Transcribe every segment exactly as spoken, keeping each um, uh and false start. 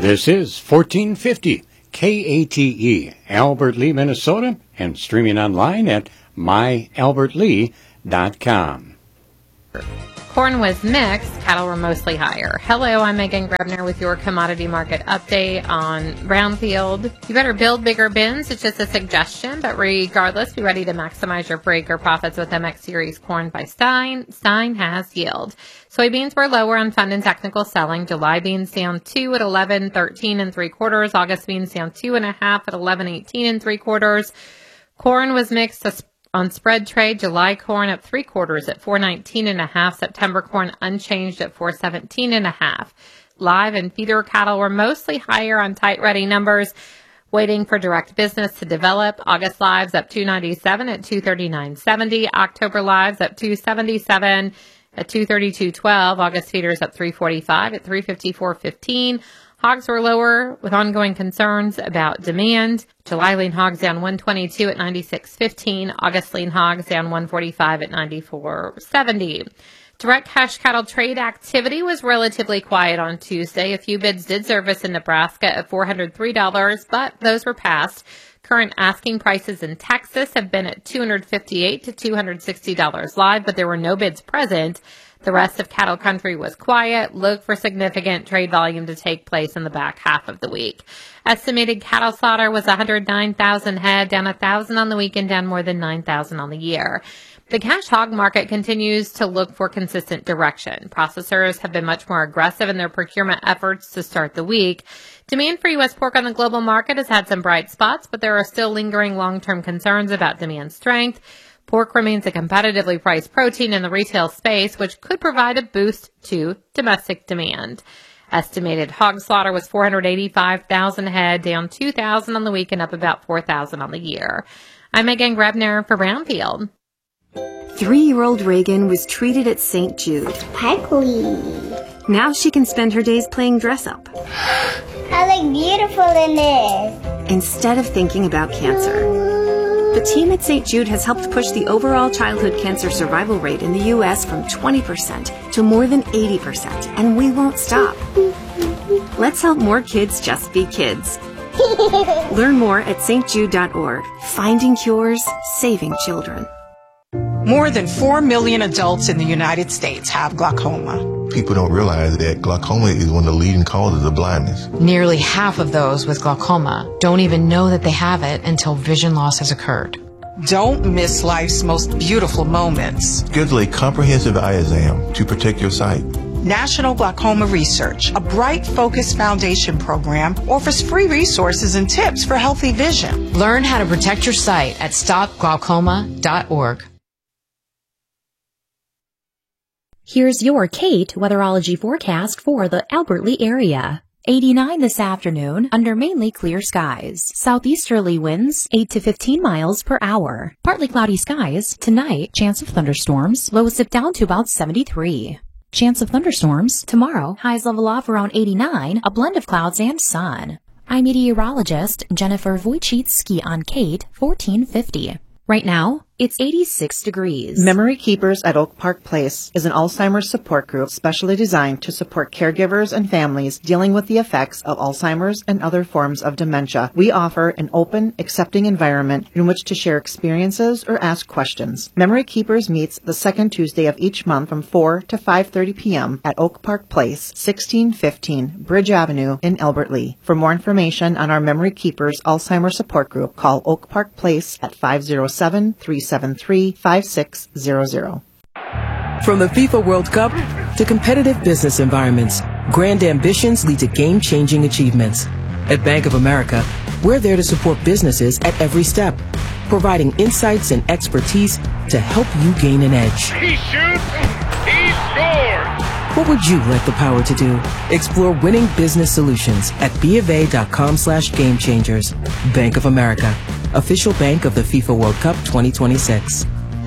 This is fourteen fifty K A T E, Albert Lea, Minnesota, and streaming online at my albert lee dot com. Corn was mixed. Cattle were mostly higher. Hello, I'm Megan Grebner with your commodity market update on Brownfield. You better build bigger bins. It's just a suggestion, but regardless, be ready to maximize your per acre profits with M X Series corn by Stein. Stein has yield. Soybeans were lower on fund and technical selling. July beans down two at eleven thirteen and three quarters. August beans down two and a half at eleven eighteen and three quarters. Corn was mixed on spread trade. July corn up three quarters at four nineteen and a half. September corn unchanged at four seventeen and a half. Live and feeder cattle were mostly higher on tight ready numbers, waiting for direct business to develop. August lives up two ninety-seven at two thirty-nine seventy. October lives up two seventy-seven at two thirty-two twelve. August feeders up three forty-five at three fifty-four fifteen. Hogs were lower with ongoing concerns about demand. July lean hogs down one twenty-two at ninety-six fifteen. August lean hogs down one forty-five at ninety-four seventy. Direct cash cattle trade activity was relatively quiet on Tuesday. A few bids did surface in Nebraska at four hundred three dollars, but those were passed. Current asking prices in Texas have been at two hundred fifty-eight to two hundred sixty dollars live, but there were no bids present. The rest of cattle country was quiet. Look for significant trade volume to take place in the back half of the week. Estimated cattle slaughter was one hundred nine thousand head, down one thousand on the week and down more than nine thousand on the year. The cash hog market continues to look for consistent direction. Processors have been much more aggressive in their procurement efforts to start the week. Demand for U S pork on the global market has had some bright spots, but there are still lingering long-term concerns about demand strength. Pork remains a competitively priced protein in the retail space, which could provide a boost to domestic demand. Estimated hog slaughter was four hundred eighty-five thousand head, down two thousand on the week and up about four thousand on the year. I'm Megan Grebner for Brownfield. Three-year-old Reagan was treated at Saint Jude. Sparkly. Now she can spend her days playing dress-up. I look beautiful in this. Instead of thinking about cancer. The team at Saint Jude has helped push the overall childhood cancer survival rate in the U S from twenty percent to more than eighty percent, and we won't stop. Let's help more kids just be kids. Learn more at s t jude dot org. Finding cures, saving children. More than four million adults in the United States have glaucoma. People don't realize that glaucoma is one of the leading causes of blindness. Nearly half of those with glaucoma don't even know that they have it until vision loss has occurred. Don't miss life's most beautiful moments. Schedule a comprehensive eye exam to protect your sight. National Glaucoma Research, a Bright Focus Foundation program, offers free resources and tips for healthy vision. Learn how to protect your sight at stop glaucoma dot org. Here's your Kate weatherology forecast for the Albert Lea area. eighty-nine this afternoon under mainly clear skies. Southeasterly winds eight to fifteen miles per hour. Partly cloudy skies. Tonight, chance of thunderstorms. Lows dip down to about seventy-three. Chance of thunderstorms tomorrow. Highs level off around eighty-nine. A blend of clouds and sun. I'm meteorologist Jennifer Wojcicki on Kate fourteen fifty. Right now, it's eighty-six degrees. Memory Keepers at Oak Park Place is an Alzheimer's support group specially designed to support caregivers and families dealing with the effects of Alzheimer's and other forms of dementia. We offer an open, accepting environment in which to share experiences or ask questions. Memory Keepers meets the second Tuesday of each month from four to five thirty p.m. at Oak Park Place, sixteen fifteen Bridge Avenue in Albert Lea. For more information on our Memory Keepers Alzheimer's support group, call Oak Park Place at five oh seven, three seven three, five six zero zero. From the FIFA World Cup to competitive business environments, grand ambitions lead to game-changing achievements. At Bank of America, we're there to support businesses at every step, providing insights and expertise to help you gain an edge. He shoots, he scores! What would you like the power to do? Explore winning business solutions at bofa.com slash game changers. Bank of America, official bank of the FIFA World Cup twenty twenty-six.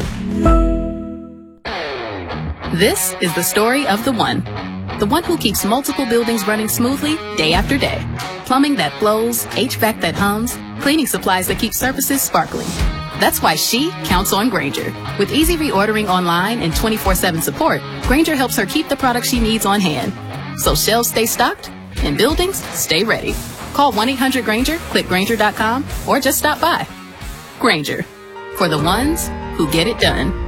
This is the story of the one. The one who keeps multiple buildings running smoothly day after day. Plumbing that flows, H V A C that hums, cleaning supplies that keep surfaces sparkling. That's why she counts on Grainger. With easy reordering online and twenty-four seven support, Grainger helps her keep the products she needs on hand. So shelves stay stocked In buildings, stay ready. Call one eight hundred Granger, click Granger dot com, or just stop by. Granger, for the ones who get it done.